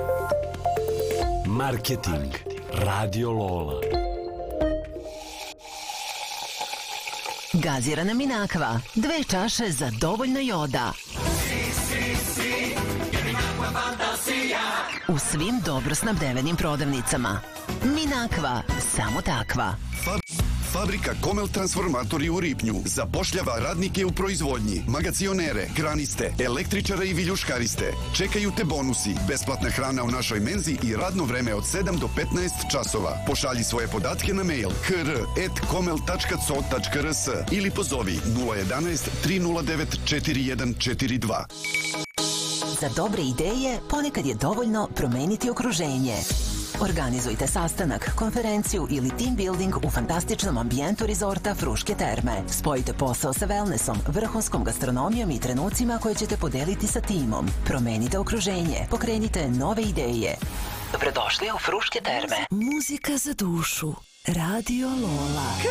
Marketing Radio Lola. Gazirana Minakva, 2 čaše za dovoljno joda. U svim dobro snabdevenim prodavnicama. Minakva, samo takva. Fabrika Komel Transformatori u Ribnju zapošljava radnike u proizvodnji, magacionere, kraniste, električare i viljuškariste. Čekaju te bonusi, besplatna hrana u našoj menzi i radno vreme od 7 do 15 časova. Pošalji svoje podatke na mail hr@komel.co.rs ili pozovi 011 309 4142. Za dobre ideje ponekad je dovoljno promeniti okruženje. Organizujte sastanak, konferenciju ili team building u fantastičnom ambijentu rezorta Fruške terme. Spojite posao sa wellnessom, vrhunskom gastronomijom i trenucima koje ćete podeliti sa timom. Promenite okruženje, pokrenite nove ideje. Dobrodošli u Fruške terme. Muzika za dušu. Radio Lola.